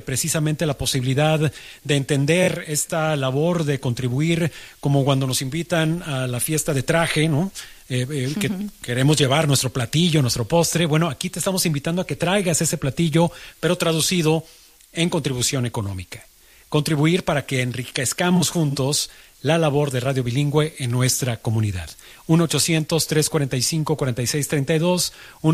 precisamente la posibilidad de entender esta labor de contribuir, como cuando nos invitan a la fiesta de traje, ¿no? Que queremos llevar nuestro platillo, nuestro postre. Bueno, aquí te estamos invitando a que traigas ese platillo, pero traducido en contribución económica. Contribuir para que enriquezcamos juntos la labor de Radio Bilingüe en nuestra comunidad. 1-800-345-4632,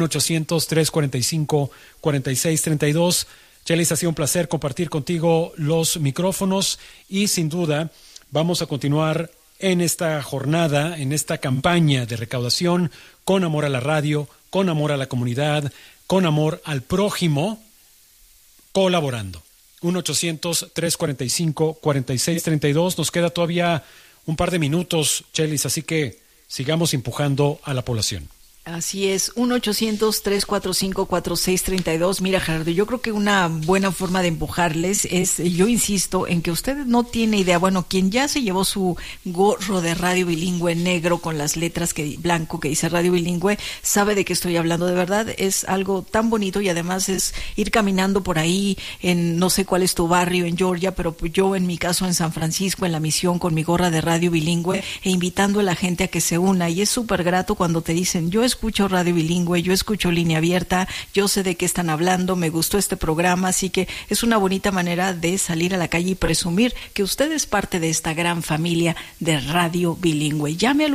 1-800-345-4632. Chelis, ha sido un placer compartir contigo los micrófonos y sin duda vamos a continuar en esta jornada, en esta campaña de recaudación, con amor a la radio, con amor a la comunidad, con amor al prójimo, colaborando. 1-800-345-4632. Nos queda todavía un par de minutos, Chelis, así que sigamos empujando a la población. Así es, 1-800-345-4632. Mira, Gerardo, yo creo que una buena forma de empujarles es, yo insisto, en que usted no tiene idea, bueno, quien ya se llevó su gorro de Radio Bilingüe negro con las letras blanco que dice Radio Bilingüe, sabe de qué estoy hablando. De verdad, es algo tan bonito y además es ir caminando por ahí en, no sé cuál es tu barrio en Georgia, pero yo en mi caso en San Francisco, en la misión, con mi gorra de Radio Bilingüe e invitando a la gente a que se una. Y es súper grato cuando te dicen, yo escucho Radio Bilingüe, yo escucho Línea Abierta, yo sé de qué están hablando, me gustó este programa, así que es una bonita manera de salir a la calle y presumir que usted es parte de esta gran familia de Radio Bilingüe. Llame al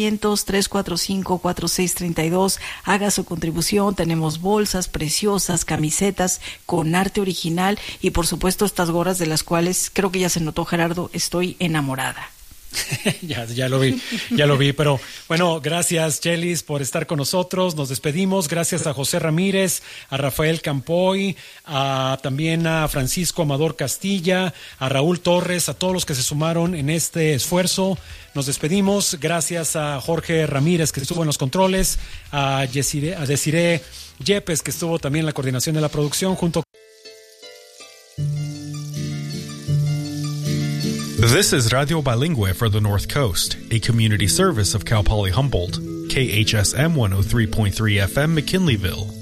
1-800-345-4632, haga su contribución, tenemos bolsas preciosas, camisetas con arte original y por supuesto estas gorras de las cuales creo que ya se notó, Gerardo, estoy enamorada. Ya lo vi, pero bueno, gracias Chelis por estar con nosotros, nos despedimos, gracias a José Ramírez, a Rafael Campoy, también a Francisco Amador Castilla, a Raúl Torres, a todos los que se sumaron en este esfuerzo, nos despedimos, gracias a Jorge Ramírez que estuvo en los controles, a Desiree Yepes que estuvo también en la coordinación de la producción junto. This is Radio Bilingüe for the North Coast, a community service of Cal Poly Humboldt, KHSM 103.3 FM McKinleyville.